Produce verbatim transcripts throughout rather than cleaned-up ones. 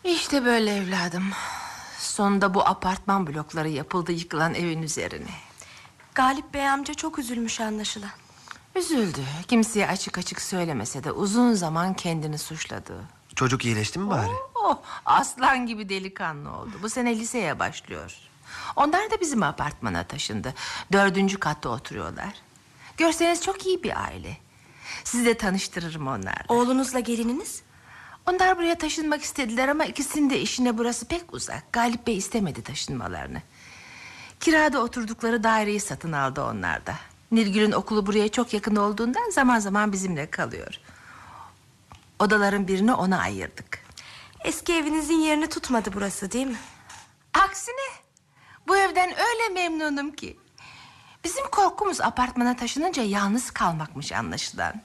İşte böyle evladım. Sonunda bu apartman blokları yapıldı yıkılan evin üzerine. Galip Bey amca çok üzülmüş anlaşılan. Üzüldü. Kimseye açık açık söylemese de uzun zaman kendini suçladı. Çocuk iyileşti mi bari? Oh, aslan gibi delikanlı oldu. Bu sene liseye başlıyor. Onlar da bizim apartmana taşındı. Dördüncü katta oturuyorlar. Görseniz çok iyi bir aile. Sizi de tanıştırırım onlarla. Oğlunuzla gelininiz? Onlar buraya taşınmak istediler ama ikisinin de işine burası pek uzak. Galip Bey istemedi taşınmalarını. Kirada oturdukları daireyi satın aldı onlar da. Nilgül'ün okulu buraya çok yakın olduğundan zaman zaman bizimle kalıyor. Odaların birini ona ayırdık. Eski evinizin yerini tutmadı burası değil mi? Aksine bu evden öyle memnunum ki. Bizim korkumuz apartmana taşınınca yalnız kalmakmış anlaşılan.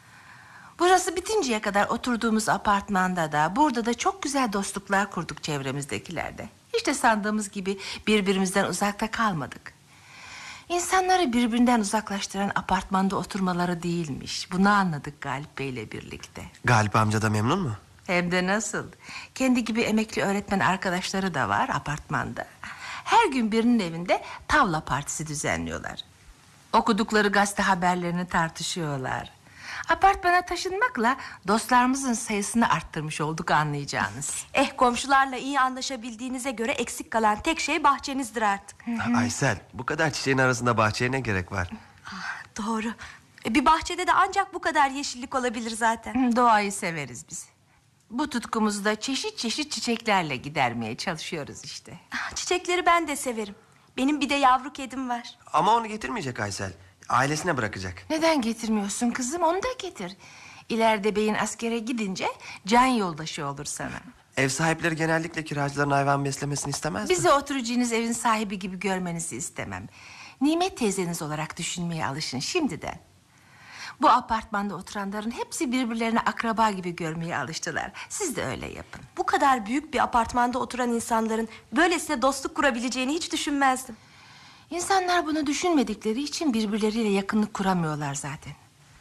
Burası bitinceye kadar oturduğumuz apartmanda da, burada da çok güzel dostluklar kurduk çevremizdekilerde. Hiç de sandığımız gibi birbirimizden uzakta kalmadık. İnsanları birbirinden uzaklaştıran apartmanda oturmaları değilmiş. Bunu anladık Galip Bey'le birlikte. Galip amca da memnun mu? Hem de nasıl. Kendi gibi emekli öğretmen arkadaşları da var apartmanda. Her gün birinin evinde tavla partisi düzenliyorlar. Okudukları gazete haberlerini tartışıyorlar. Apartmana taşınmakla dostlarımızın sayısını arttırmış olduk anlayacağınız. Eh, komşularla iyi anlaşabildiğinize göre eksik kalan tek şey bahçenizdir artık. Ha, Aysel, bu kadar çiçeğin arasında bahçeye ne gerek var? Ah, doğru. E, bir bahçede de ancak bu kadar yeşillik olabilir zaten. Doğayı severiz biz. Bu tutkumuzu da çeşit çeşit çiçeklerle gidermeye çalışıyoruz işte. Ah, çiçekleri ben de severim. Benim bir de yavru kedim var. Ama onu getirmeyecek Aysel. Ailesine bırakacak. Neden getirmiyorsun kızım? Onu da getir. İleride beyin askere gidince can yoldaşı olur sana. Ev sahipleri genellikle kiracıların hayvan beslemesini istemez mi? Bizi oturucunuz evin sahibi gibi görmenizi istemem. Nimet teyzeniz olarak düşünmeye alışın şimdiden. Bu apartmanda oturanların hepsi birbirlerine akraba gibi görmeye alıştılar. Siz de öyle yapın. Bu kadar büyük bir apartmanda oturan insanların böylesine dostluk kurabileceğini hiç düşünmezdim. İnsanlar bunu düşünmedikleri için birbirleriyle yakınlık kuramıyorlar zaten.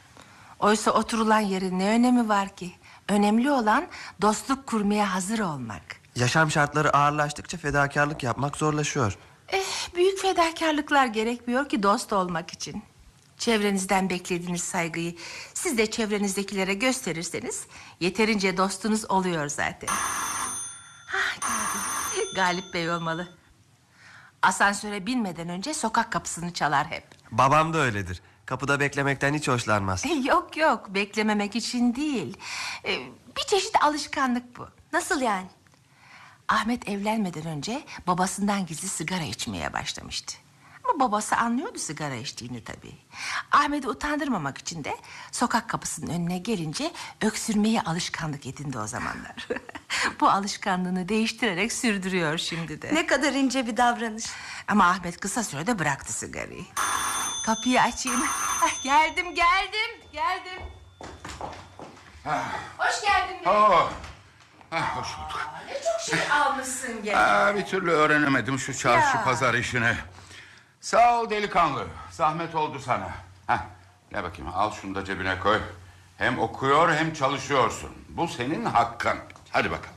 Oysa oturulan yerin ne önemi var ki? Önemli olan dostluk kurmaya hazır olmak. Yaşam şartları ağırlaştıkça fedakarlık yapmak zorlaşıyor. Eh, büyük fedakarlıklar gerekmiyor ki dost olmak için. Çevrenizden beklediğiniz saygıyı siz de çevrenizdekilere gösterirseniz yeterince dostunuz oluyor zaten. Hah, geldi. Galip Bey olmalı. Asansöre binmeden önce sokak kapısını çalar hep. Babam da öyledir. Kapıda beklemekten hiç hoşlanmaz. Yok yok, beklememek için değil. Ee, bir çeşit alışkanlık bu. Nasıl yani? Ahmet evlenmeden önce babasından gizli sigara içmeye başlamıştı. Ama babası anlıyordu sigara içtiğini tabii. Ahmet'i utandırmamak için de sokak kapısının önüne gelince öksürmeyi alışkanlık edindi o zamanlar. Bu alışkanlığını değiştirerek sürdürüyor şimdi de. Ne kadar ince bir davranış. Ama Ahmet kısa sürede bıraktı sigarayı. Kapıyı açayım. Ah, geldim geldim geldim. Hoş geldin. Oh. Ah, hoş bulduk. Ne çok şey almışsın gene. Aa, bir türlü öğrenemedim şu çarşı Ya. pazar işini. Sağ ol delikanlı. Zahmet oldu sana. Heh, gel bakayım, al şunu da cebine koy. Hem okuyor hem çalışıyorsun. Bu senin hakkın. Hadi bakalım.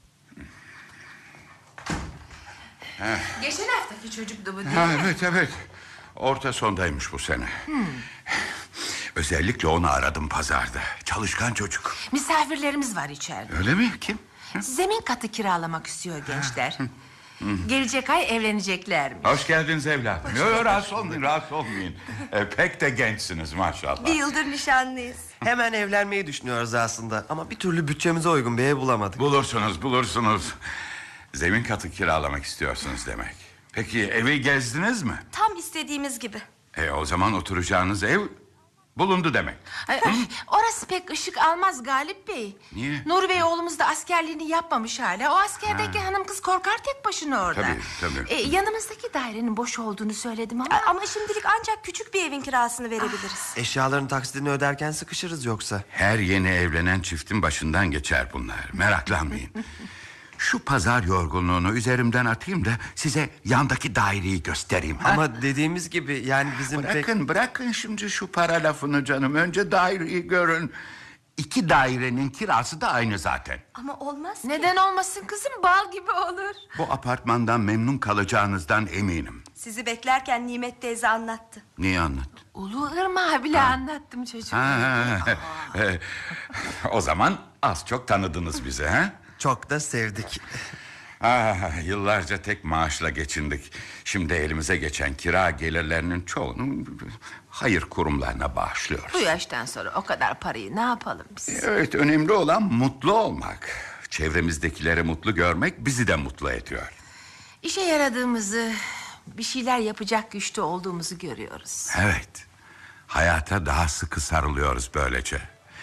Geçen haftaki çocuktu bu değil Ha, mi? evet evet. Orta sondaymış bu sene. Hmm. Özellikle onu aradım pazarda. Çalışkan çocuk. Misafirlerimiz var içeride. Öyle mi? Kim? Zemin katı kiralamak istiyor gençler. Gelecek ay evleneceklermiş. Hoş geldiniz evladım. Yok yok, rahatsız olmayın, rahatsız olmayın. E, pek de gençsiniz maşallah. Bir yıldır nişanlıyız. Hemen evlenmeyi düşünüyoruz aslında. Ama bir türlü bütçemize uygun bir ev bulamadık. Bulursunuz, bulursunuz. Zemin katı kiralamak istiyorsunuz demek. Peki evi gezdiniz mi? Tam istediğimiz gibi. E o zaman oturacağınız ev bulundu demek. Ay, ay, orası pek ışık almaz Galip Bey. Niye? Nuri Bey oğlumuz da askerliğini yapmamış hala. O askerdeki ha. hanım kız korkar tek başına orada. Tabii, tabii. E, yanımızdaki dairenin boş olduğunu söyledim ama... A- Ama şimdilik ancak küçük bir evin kirasını verebiliriz. Eşyaların taksidini öderken sıkışırız yoksa. Her yeni evlenen çiftin başından geçer bunlar. Meraklanmayın. Şu pazar yorgunluğunu üzerimden atayım da size yandaki daireyi göstereyim. Ha? Ama dediğimiz gibi yani bizim Bırakın pek... bırakın şimdi şu para lafını canım. Önce daireyi görün. İki dairenin kirası da aynı zaten. Ama olmaz ki. Neden olmasın kızım, bal gibi olur. Bu apartmandan memnun kalacağınızdan eminim. Sizi beklerken Nimet teyze anlattı. Niye anlat? Ulu Irmak'a bile anlattım çocuğum. E, o zaman az çok tanıdınız bizi, ha? Çok da sevdik. Ah, yıllarca tek maaşla geçindik. Şimdi elimize geçen kira gelirlerinin çoğunu hayır kurumlarına bağışlıyoruz. Bu yaştan sonra o kadar parayı ne yapalım biz? Evet, önemli olan mutlu olmak. Çevremizdekileri mutlu görmek bizi de mutlu ediyor. İşe yaradığımızı, bir şeyler yapacak güçte olduğumuzu görüyoruz. Evet, hayata daha sıkı sarılıyoruz böylece.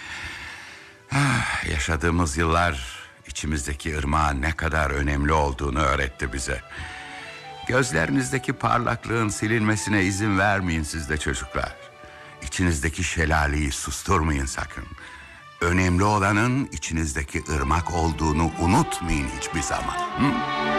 Ah, yaşadığımız yıllar içimizdeki ırmağın ne kadar önemli olduğunu öğretti bize. Gözlerinizdeki parlaklığın silinmesine izin vermeyin siz de çocuklar. İçinizdeki şelaleyi susturmayın sakın. Önemli olanın içinizdeki ırmak olduğunu unutmayın hiçbir zaman. Hı?